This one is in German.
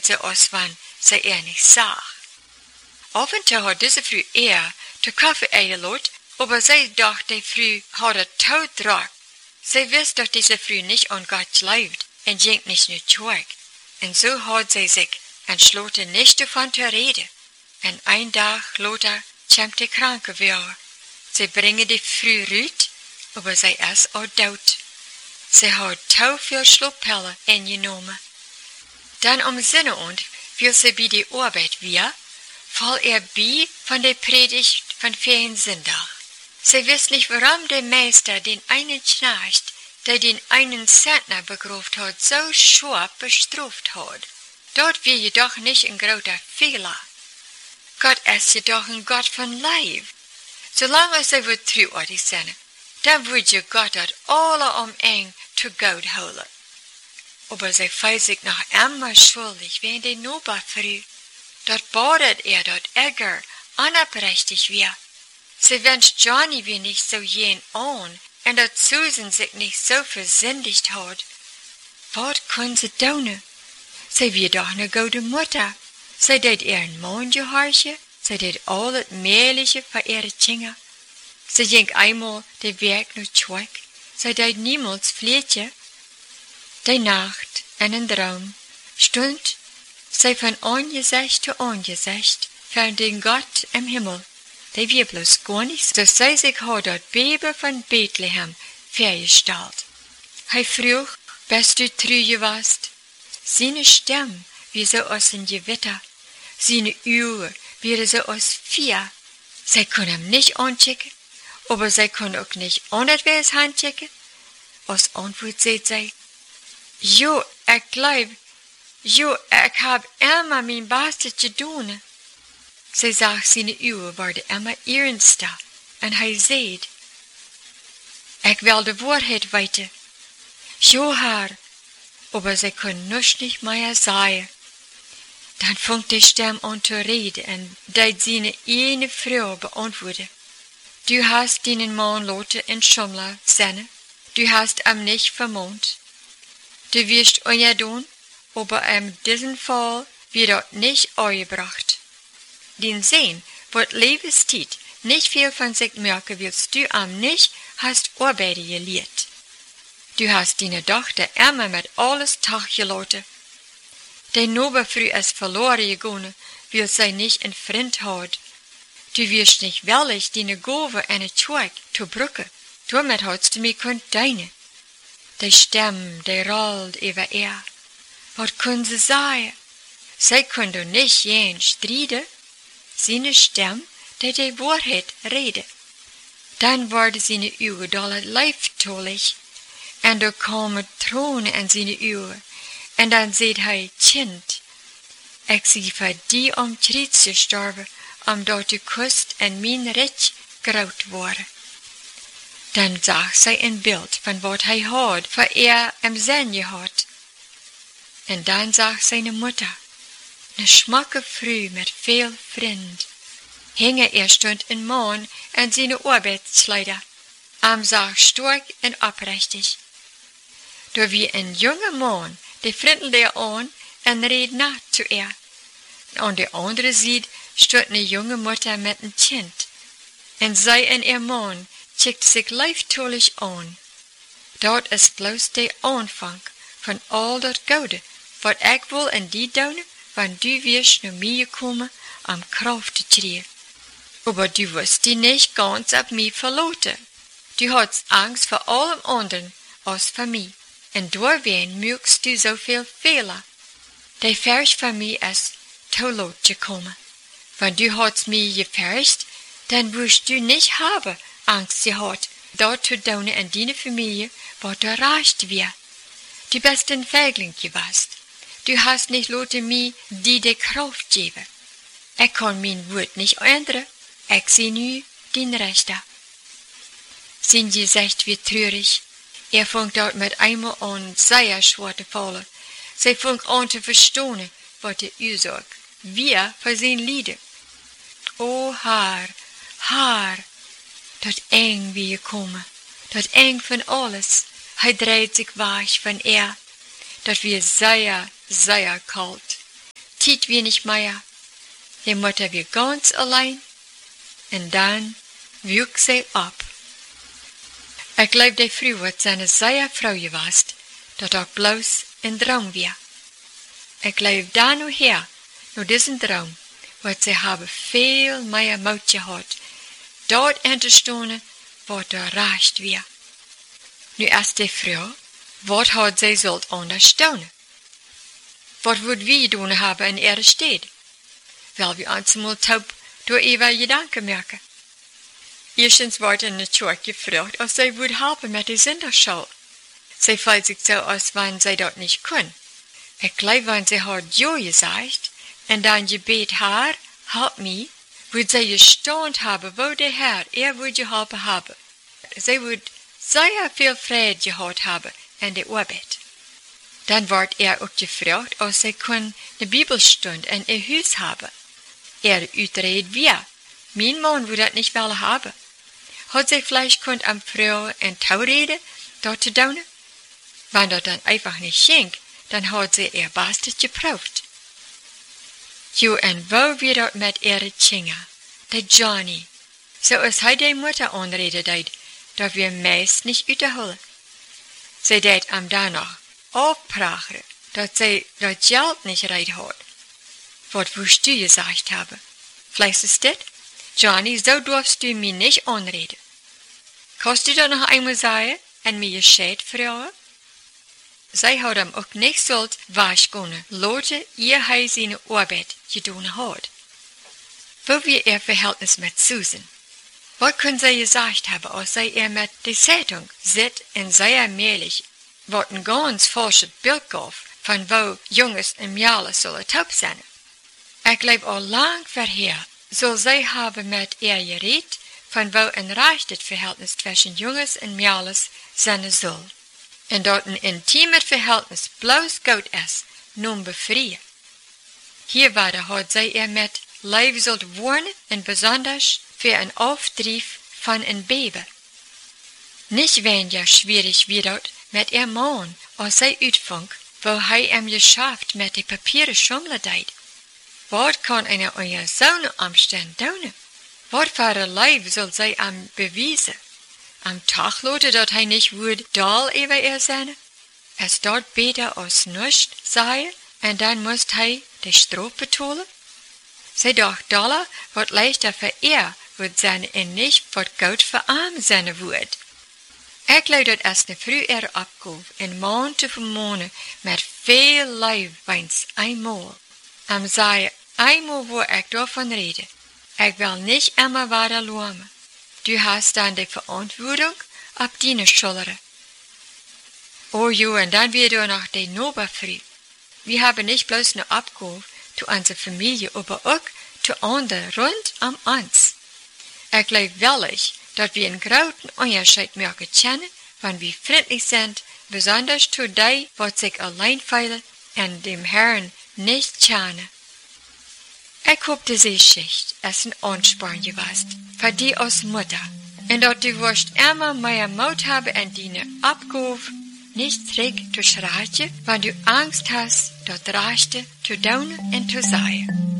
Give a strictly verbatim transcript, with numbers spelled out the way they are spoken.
dreht sie aus, wann sie er nicht sah. Auf und zu hat diese Früh er zu Kaffee eingeladen, aber sie dachte, die Früh hat er tot drauf. Sie wisst doch, diese Früh nicht an Gott lebt und ging nicht nur zurück. Und so hat sie sich entschlossen, nicht davon zu reden. Und ein Tag later kommt die Kranke wieder. Sie bringen die Früh rüt, aber sie ist auch tot. Sie hat zu viel Schlupppille eingenommen. Dann um Sinne und, will sie bei der Arbeit wieder, fall er bei von der Predigt von vielen Sonntag. Sie wiss nicht, warum der Meister den einen Knecht, der den einen Zentner begruft hat, so scharf bestraft hat. Dort wir jedoch nicht ein großer Fehler. Gott ist jedoch ein Gott von Leib. Solange sie wird treuartig sein, dann wird je Gott dort alle um eng zu Gott holen. Aber sie fühlt sich noch immer schuldig wegen der Noberfrüh. Dort badet er dort Ärger, unabrechtig wir. Sie wünscht Johnny wie nicht so jen an, und dat Susan sich nicht so versündigt hat. Was können sie tun? Sie wird doch ne gute Mutter. Sie deed ihren Mann gehorchen, sie deed alles Mögliche für ihre Kinder. Sie ging einmal den Weg nur zurück, sie deed niemals Pflege. Die Nacht, in einem Traum, stund sie von Angesicht zu Angesicht, von den Gott im Himmel. Die wir bloß gar nicht, so sei sich hat dort Baby von Bethlehem vorgestellt. Hei frug, bist du treu gewast? Seine Stimme, wie so aus dem Gewitter, seine Augen, wie so aus Feuer. Sie können ihm nicht anschicken, aber sie können auch nicht andersweise handschicken. Als Antwort sagt sie, jo, ich glaub, jo, ich hab immer mein Bestes getan. Sie sagt, seine Augen werden immer ernster, und er sagt, ich will die Wahrheit weiter. Jo, Herr, aber sie können nichts nicht mehr sagen. Dann fängt die Stimme an zu reden, und dat seine eine Frau beantwortet. Du hast deinen Mann lassen in Schummler sein, du hast ihm nicht vermont. Du wirst euer tun, aber in diesem Fall wird er nicht angebracht. Den Sehen, wird Lebenszeit nicht viel von sich merken willst, du am nicht hast Arbeit gelehrt. Du hast deine Tochter immer mit alles tachgelassen. Die Noberfrüh ist verloren gegangen, weil sie nicht ein Freund hat. Du wirst nicht willig, deine Gove eine Zweig zu brücken. Damit hast du mich könnt deine. Die Stimme, die rollt über er. Was können sie sagen? Sie können nicht jen streiten. Seine Stimme, die die Wahrheit rede. Dann wurde seine Augen dolle leibtollig, und da kamen Tränen in seine Augen, und dann seht er, Kind, ich sie für die um Tritt zu sterben, um dort die Kust in mein Recht graut wurde. Dann sah sie ein Bild von was er hat, für er im Sinn gehabt. Und dann sah seine Mutter, eine schmacke Früh mit viel Freund. Hinge er stund in Mann an seine Arbeitskleider, am sah stark und aufrichtig. Da wie ein junger Mann, der frindelt er an und red nach zu er. An der andere Seite stund eine junge Mutter mit einem Kind, und sie und ihr Mann schickt sich leibtollig an. Dort ist bloß der Anfang von all das Gute, was ich wohl in die Daune, wann du wirst nach mir kommen, am Kraft zu kriegen. Aber du wirst die nicht ganz ab mir verloten. Du hast Angst vor allem anderen als vor mir. Und deswegen mögst du so viel Fehler. Der Vers von mir ist zu lot gekommen. Wenn du hast mir gefärscht, dann wirst du nicht haben Angst gehabt, dort zu tun in deiner Familie, was du erreicht wird. Du bist ein Feigling gewesen. Du hast nicht Leute mir, die dir Kraft geben. Ich kann mein Wort nicht ändern. Ich sehe nu den Rechter. Sein Gesicht wird traurig. Er fängt dort mit einmal an, sehr schwer zu fallen. Sie fängt an zu verstehen, was er aussagt. Wir für sein Lieder. O Herr, Herr, dort eng wie gekommen, dort eng von alles. Er dreht sich weich von er. Dort wir sehr, sehr kalt. Tiet wenig mehr. Die Mutter wir ganz allein. Und dann wuchs sie ab. Ich glaub, die Frau wat seine sehr Frau gewast, dat auch bloß ein Traum war. Ich glaub, da nur her, nur diesen Traum, wat sie habe viel mehr Mut gehad, dort hinterstehen, wo da recht war. Nu erst die Frau, wat hat sie sollt unterstehen? Wat würd wir tun haben in ihrer Stadt? Weil wir uns mal taub durch ihre Gedanken merken. Erstens wurde in der Kirche gefragt, ob sie würde helfen mit der Sonderschule. Sie fühlt sich so, als wenn sie dort nicht können. Ich glaube, wenn sie hat ja gesagt, und dann gebet hat, help me, würde sie gestaunt haben, wo der Herr er würde geholfen haben. Sie würde sehr viel Freude gehabt haben in der Arbeit. Dann wird er auch gefragt, ob sie eine Bibelstunde in ihr Haus haben. Er utredet wie. Mein Mann würde das nicht wollen haben. Hat sie vielleicht könnt am Frau in Taurede dort zu tun? Wenn das dann einfach nicht ging, dann hat sie ihr Bestes gebraucht. Jo, und wo wir dort mit ihrer Kinder, der Johnny, so als hij die Mutter anreden deed, dat wir meist nicht überholen. Sie deed am danach aufprachen, dass sie das Geld nicht recht hat. Was wirst du gesagt haben? Vielleicht ist das? Johnny, so darfst du mich nicht anreden. Kannst du da noch einmal sagen und mir Bescheid fragen? Sie hat ihm auch nicht sollt waschgehen, Leute, ihr hij seine Arbeit getan hat. Wo wir ihr Verhältnis mit Susan? Was können sie gesagt haben, als sie ihr mit der Zeitung sitzt und sehr allmählich, was ein ganz falsches Bild gab, von wo Jungs und Mädels sollen taub sein? Ich glaube, auch lang vorher soll sie haben mit ihr geredet, von wo ein rechtes Verhältnis zwischen Jungs und Mädels sein soll. Und dort ein intimes Verhältnis bloß gut ist, nun befreien. Hier weiter hat sie ihr mit Leib sollt warnen und besonders für einen Auftrieb von ein Baby. Nicht weniger schwierig wird mit ihr Mann, als sie utfang, wo er ihm geschafft mit die Papiere Schummler deed. Was kann eine euer Sohn amstellen tun? Was für ein Leib soll sie am beweisen? Am Tag lote, dat hij nicht woord dal über ihr sein? Es dort beter als nichts sei, und dann muss hij die Strafe betalen? Sie dacht Dollar, wat leichter für ihr wird sein, und nicht wat gut für arm sein wird. Ich glaube, dat es ne früh er abgab, in Mond zu vermohnen, mit viel Leibweins einmal. Am sei einmal, wo ich davon rede. Ich will nicht immer weiter lärmen. Du hast dann die Verantwortung auf deine Schultern. Oh jo, und dann wieder noch die Noberfrüh. Wir haben nicht bloß eine Abgabe zu unserer Familie, aber auch zu anderen rund um uns. Ich glaube wirklich, dass wir einen großen Unterschied merken können, wenn wir freundlich sind, besonders zu denen, die sich allein fühlen und dem Herrn nicht kennen. Ich hoffe, diese Geschichte ist ein Ansporn gewesen, für die als Mutter. Und dass du wirst immer mehr Mut haben, in deine Abgabe nicht zurück zu schreien, wenn du Angst hast, das Rechte zu tun und zu sein.